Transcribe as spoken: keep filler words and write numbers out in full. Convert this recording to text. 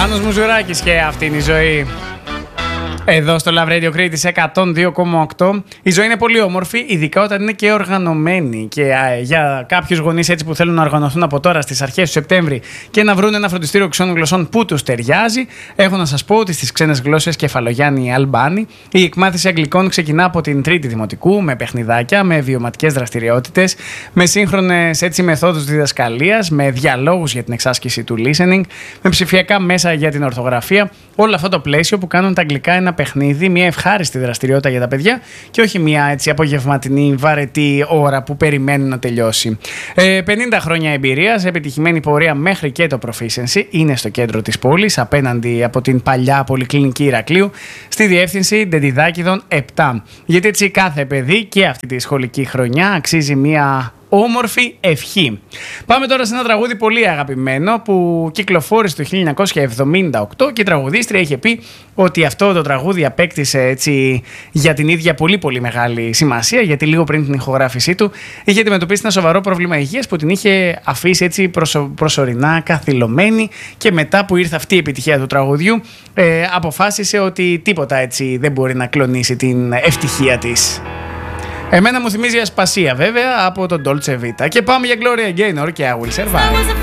Μάνος Μουζουράκης και αυτή είναι η ζωή. Εδώ στο Love Radio Crete εκατόν δύο κόμμα οκτώ. Η ζωή είναι πολύ όμορφη, ειδικά όταν είναι και οργανωμένη. Και α, για κάποιους γονείς έτσι που θέλουν να οργανωθούν από τώρα στις αρχές του Σεπτέμβρη και να βρουν ένα φροντιστήριο ξένων γλωσσών που τους ταιριάζει, έχω να σας πω ότι στις ξένες γλώσσες Κεφαλογιάννη Αλμπάνη η εκμάθηση αγγλικών ξεκινά από την τρίτη δημοτικού, με παιχνιδάκια, με βιωματικές δραστηριότητες, με σύγχρονες έτσι μεθόδους διδασκαλίας, με διαλόγους για την εξάσκηση του listening, με ψηφιακά μέσα για την ορθογραφία. Όλο αυτό το πλαίσιο που κάνουν τα αγγλικά ένα παιχνίδι, μια ευχάριστη δραστηριότητα για τα παιδιά και όχι μια έτσι απογευματινή βαρετή ώρα που περιμένουν να τελειώσει. Ε, πενήντα χρόνια εμπειρίας, επιτυχημένη πορεία μέχρι και το Proficiency, είναι στο κέντρο της πόλης, απέναντι από την παλιά Πολυκλινική Ηρακλείου, στη διεύθυνση Ντεντιδάκηδων επτά. Γιατί έτσι κάθε παιδί και αυτή τη σχολική χρονιά αξίζει μια όμορφη ευχή. Πάμε τώρα σε ένα τραγούδι πολύ αγαπημένο που κυκλοφόρησε το χίλια εννιακόσια εβδομήντα οκτώ και η τραγουδίστρια είχε πει ότι αυτό το τραγούδι απέκτησε έτσι για την ίδια πολύ πολύ μεγάλη σημασία, γιατί λίγο πριν την ηχογράφησή του είχε αντιμετωπίσει ένα σοβαρό πρόβλημα υγείας που την είχε αφήσει έτσι προσω... προσωρινά καθυλωμένη, και μετά που ήρθε αυτή η επιτυχία του τραγουδιού ε, αποφάσισε ότι τίποτα έτσι δεν μπορεί να κλονίσει την ευτυχία της. Εμένα μου θυμίζει Ασπασία βέβαια από τον Dolce Vita. Και πάμε για Gloria Gaynor και I Will Survive.